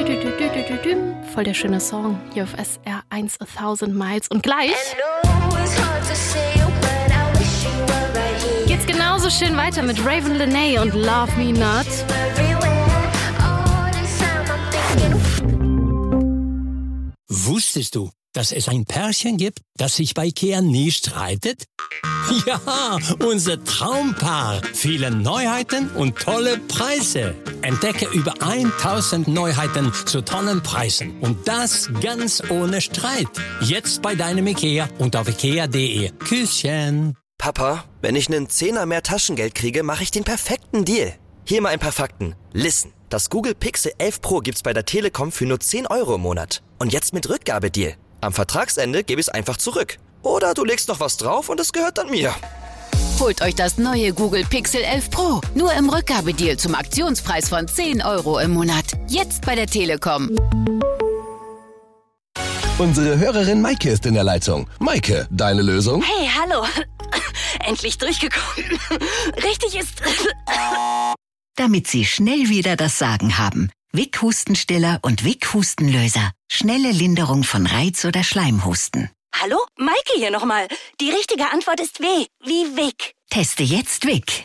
Voll der schöne Song hier auf SR1 1000 Miles. Und gleich geht's genauso schön weiter mit Raven Lenae und Love Me Not. Wusstest du, dass es ein Pärchen gibt, das sich bei IKEA nie streitet? Ja, unser Traumpaar. Viele Neuheiten und tolle Preise. Entdecke über 1000 Neuheiten zu tollen Preisen. Und das ganz ohne Streit. Jetzt bei deinem IKEA und auf ikea.de. Küsschen. Papa, wenn ich einen Zehner mehr Taschengeld kriege, mache ich den perfekten Deal. Hier mal ein paar Fakten. Listen, das Google Pixel 11 Pro gibt's bei der Telekom für nur 10 € im Monat. Und jetzt mit Rückgabedeal. Am Vertragsende gebe ich es einfach zurück. Oder du legst noch was drauf und es gehört dann mir. Holt euch das neue Google Pixel 11 Pro. Nur im Rückgabedeal zum Aktionspreis von 10 € im Monat. Jetzt bei der Telekom. Unsere Hörerin Maike ist in der Leitung. Maike, deine Lösung? Hey, hallo. Endlich durchgekommen. Richtig ist... Damit Sie schnell wieder das Sagen haben. Vic Hustenstiller und Vic Hustenlöser. Schnelle Linderung von Reiz- oder Schleimhusten. Hallo? Maike hier nochmal. Die richtige Antwort ist W. Wie Vic. Teste jetzt Vic.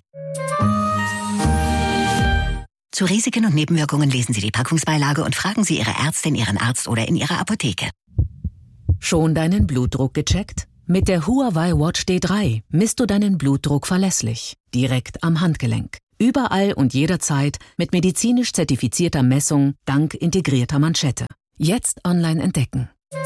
Zu Risiken und Nebenwirkungen lesen Sie die Packungsbeilage und fragen Sie Ihre Ärztin, Ihren Arzt oder in Ihrer Apotheke. Schon deinen Blutdruck gecheckt? Mit der Huawei Watch D3 misst du deinen Blutdruck verlässlich, direkt am Handgelenk. Überall und jederzeit mit medizinisch zertifizierter Messung dank integrierter Manschette. Jetzt online entdecken.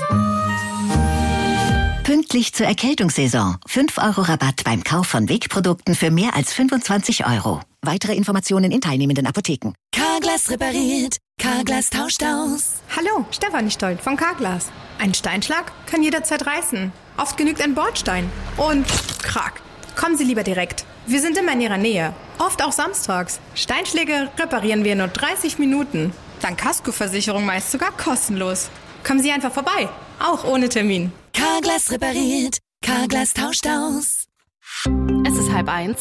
Pünktlich zur Erkältungssaison. 5 € Rabatt beim Kauf von Vic-Produkten für mehr als 25 €. Weitere Informationen in teilnehmenden Apotheken. Carglass repariert, Carglass tauscht aus. Hallo, Stefanie Stoll von Carglass. Ein Steinschlag kann jederzeit reißen. Oft genügt ein Bordstein. Und krack. Kommen Sie lieber direkt. Wir sind immer in Ihrer Nähe. Oft auch samstags. Steinschläge reparieren wir in nur 30 Minuten. Dank Kaskoversicherung meist sogar kostenlos. Kommen Sie einfach vorbei. Auch ohne Termin. Carglass repariert, Carglass tauscht aus. Es ist 12:30.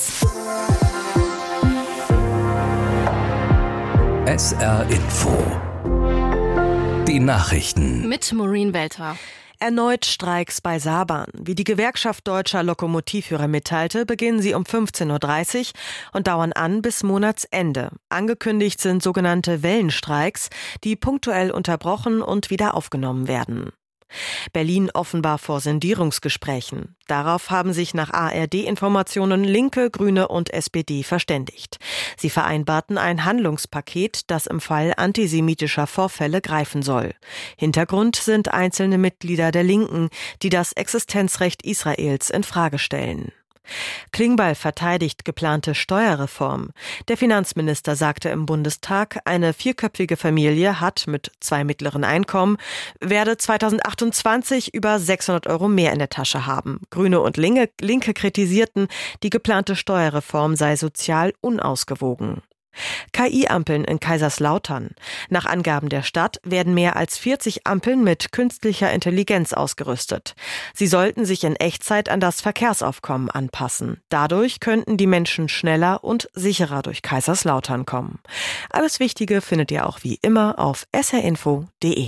SR Info. Die Nachrichten. Mit Maureen Welter. Erneut Streiks bei Saarbrand. Wie die Gewerkschaft Deutscher Lokomotivführer mitteilte, beginnen sie um 15:30 Uhr und dauern an bis Monatsende. Angekündigt sind sogenannte Wellenstreiks, die punktuell unterbrochen und wieder aufgenommen werden. Berlin offenbar vor Sondierungsgesprächen. Darauf haben sich nach ARD-Informationen Linke, Grüne und SPD verständigt. Sie vereinbarten ein Handlungspaket, das im Fall antisemitischer Vorfälle greifen soll. Hintergrund sind einzelne Mitglieder der Linken, die das Existenzrecht Israels in Frage stellen. Klingbeil verteidigt geplante Steuerreform. Der Finanzminister sagte im Bundestag, eine 4-köpfige Familie hat mit 2 mittleren Einkommen, werde 2028 über 600 € mehr in der Tasche haben. Grüne und Linke kritisierten, die geplante Steuerreform sei sozial unausgewogen. KI-Ampeln in Kaiserslautern. Nach Angaben der Stadt werden mehr als 40 Ampeln mit künstlicher Intelligenz ausgerüstet. Sie sollten sich in Echtzeit an das Verkehrsaufkommen anpassen. Dadurch könnten die Menschen schneller und sicherer durch Kaiserslautern kommen. Alles Wichtige findet ihr auch wie immer auf srinfo.de.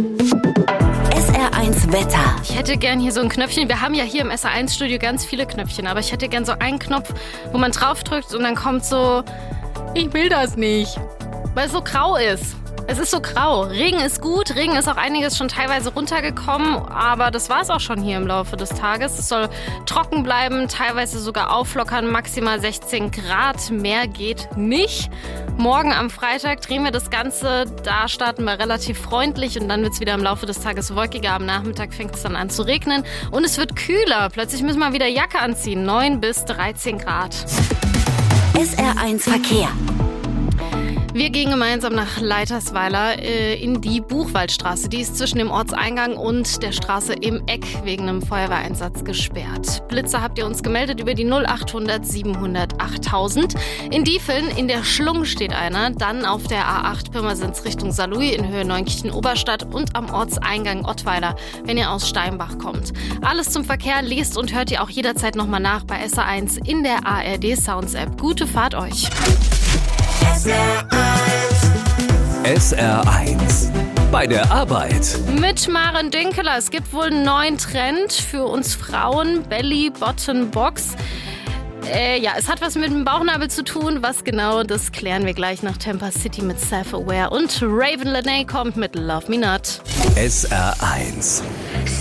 SR1 Wetter. Ich hätte gern hier so ein Knöpfchen. Wir haben ja hier im SR1-Studio ganz viele Knöpfchen, aber ich hätte gern so einen Knopf, wo man draufdrückt und dann kommt so... Ich will das nicht, weil es so grau ist. Es ist so grau. Regen ist gut, Regen ist auch einiges schon teilweise runtergekommen, aber das war es auch schon hier im Laufe des Tages. Es soll trocken bleiben, teilweise sogar auflockern, maximal 16 Grad, mehr geht nicht. Morgen am Freitag drehen wir das Ganze, da starten wir relativ freundlich und dann wird es wieder im Laufe des Tages wolkiger. Am Nachmittag fängt es dann an zu regnen und es wird kühler. Plötzlich müssen wir wieder Jacke anziehen, 9 bis 13 Grad. SR1 Verkehr. Wir gehen gemeinsam nach Leitersweiler in die Buchwaldstraße. Die ist zwischen dem Ortseingang und der Straße im Eck wegen einem Feuerwehreinsatz gesperrt. Blitzer habt ihr uns gemeldet über die 0800 700 8000. In Diefeln in der Schlung steht einer. Dann auf der A8 Pirmasens Richtung Saarlouis in Höhe Neunkirchen-Oberstadt und am Ortseingang Ottweiler, wenn ihr aus Steinbach kommt. Alles zum Verkehr lest und hört ihr auch jederzeit nochmal nach bei SR1 in der ARD Sounds App. Gute Fahrt euch. SR1 bei der Arbeit. Mit Maren Dinkeler. Es gibt wohl einen neuen Trend für uns Frauen. Belly-Button-Box. Es hat was mit dem Bauchnabel zu tun. Was genau, das klären wir gleich nach Tampa City mit Self-Aware. Und Raven Lenae kommt mit Love Me Not. SR1